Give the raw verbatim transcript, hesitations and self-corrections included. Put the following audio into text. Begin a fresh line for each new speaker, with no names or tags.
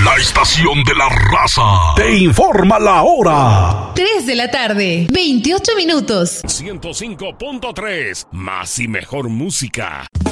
La estación de la raza te informa la hora.
tres de la tarde, veintiocho minutos.
ciento cinco punto tres, más y mejor música.